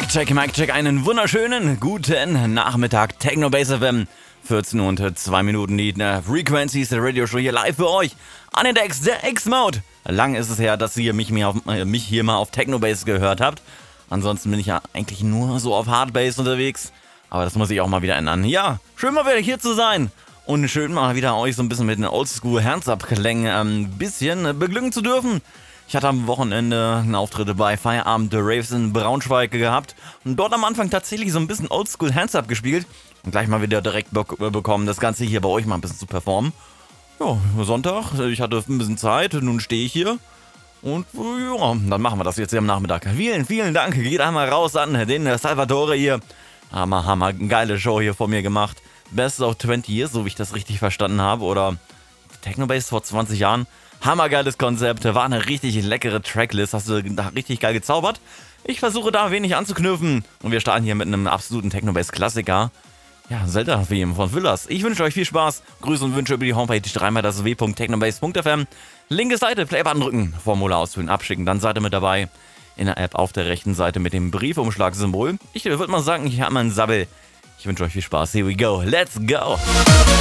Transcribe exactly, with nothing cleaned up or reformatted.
check, Mic check, einen wunderschönen guten Nachmittag. Technobase F M, vierzehn Uhr und zwei Minuten die äh, Frequencies der Radio-Show hier live für euch. An den Decks, der X-Mode. Lang ist es her, dass ihr mich, mir auf, äh, mich hier mal auf Technobase gehört habt. Ansonsten bin ich ja eigentlich nur so auf Hardbase unterwegs. Aber das muss ich auch mal wieder ändern. Ja, schön mal wieder hier zu sein. Und schön mal wieder euch so ein bisschen mit den Oldschool-Hands-Up-Klängen ein ähm, bisschen beglücken zu dürfen. Ich hatte am Wochenende einen Auftritt bei Feierabend The Raves in Braunschweig gehabt und dort am Anfang tatsächlich so ein bisschen Oldschool Hands-Up gespielt und gleich mal wieder direkt be- bekommen, das Ganze hier bei euch mal ein bisschen zu performen. Ja, Sonntag, ich hatte ein bisschen Zeit, nun stehe ich hier und ja, dann machen wir das jetzt hier am Nachmittag. Vielen, vielen Dank, geht einmal raus an den Salvatore hier. Hammer, hammer, geile Show hier vor mir gemacht. Best of zwanzig Years, so wie ich das richtig verstanden habe, oder Technobase vor zwanzig Jahren. Hammergeiles Konzept, war eine richtig leckere Tracklist, hast du da richtig geil gezaubert. Ich versuche da wenig anzuknüpfen und wir starten hier mit einem absoluten Technobase-Klassiker. Ja, Zelda-Theme von Villas. Ich wünsche euch viel Spaß, Grüße und Wünsche über die Homepage dreimal das w punkt technobase punkt f m. Linke Seite, Playbutton drücken, Formular ausfüllen, abschicken, dann seid ihr mit dabei. In der App auf der rechten Seite mit dem Briefumschlag-Symbol. Ich würde mal sagen, ich habe mal einen Sabbel. Ich wünsche euch viel Spaß, here we go, let's go!